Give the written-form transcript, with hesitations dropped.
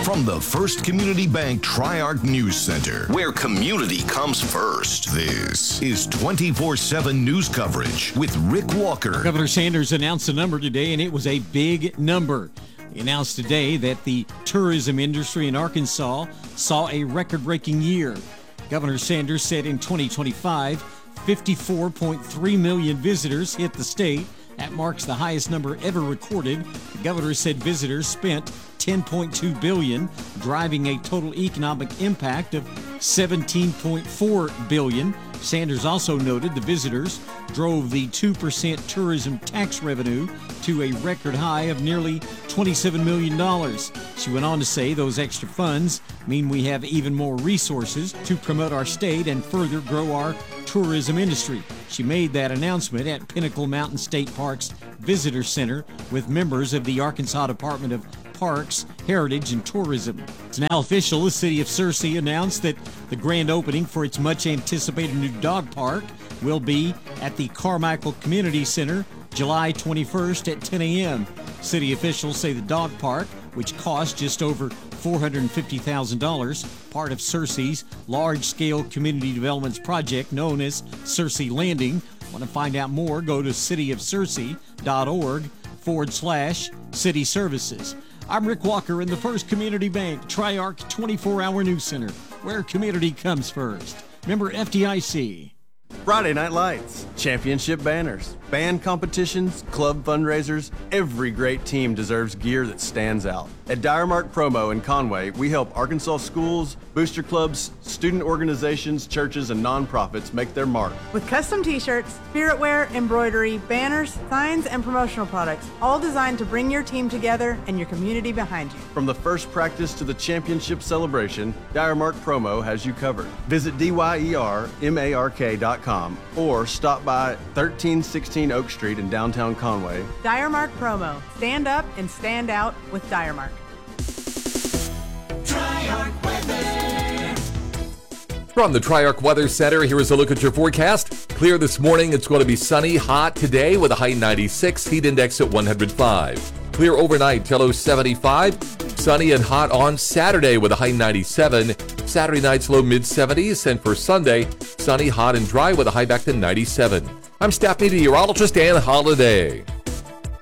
From the First Community Bank Tri-Arc News Center, where community comes first, this is 24/7 news coverage with Rick Walker. Governor Sanders announced a number today, and it was a big number. He announced today that the tourism industry in Arkansas saw a record-breaking year. Governor Sanders said in 2025, 54.3 million visitors hit the state. That marks the highest number ever recorded. The governor said visitors spent $10.2 billion, driving a total economic impact of $17.4 billion. Sanders also noted the visitors drove the 2% tourism tax revenue to a record high of nearly $27 million. She went on to say those extra funds mean we have even more resources to promote our state and further grow our tourism industry. She made that announcement at Pinnacle Mountain State Park's Visitor Center with members of the Arkansas Department of Parks, Heritage, and Tourism. It's now official. The city of Searcy announced that the grand opening for its much-anticipated new dog park will be at the Carmichael Community Center July 21st at 10 a.m. City officials say the dog park, which cost just over $450,000, part of Searcy's large-scale community development project known as Searcy Landing. Want to find out more? Go to cityofsearcy.org/city services. I'm Rick Walker in the First Community Bank Tri-Arc 24-hour news center, where community comes first. Member FDIC. Friday Night Lights, championship banners, band competitions, club fundraisers. Every great team deserves gear that stands out. At Diremark Promo in Conway, we help Arkansas schools, booster clubs, student organizations, churches, and nonprofits make their mark. With custom t-shirts, spirit wear, embroidery, banners, signs, and promotional products, all designed to bring your team together and your community behind you. From the first practice to the championship celebration, Diremark Promo has you covered. Visit DYERMARK.com or stop by 1316 Oak Street in downtown Conway. Diremark Promo. Stand up and stand out with Diremark. Tri-Arc Weather. From the Tri-Arc Weather Center, here is a look at your forecast. Clear this morning. It's going to be sunny, hot today with a high 96, heat index at 105. Clear overnight till low 75. Sunny and hot on Saturday with a high 97. Saturday night's low mid-70s. And for Sunday, sunny, hot, and dry with a high back to 97. I'm staff meteorologist Ann Holiday.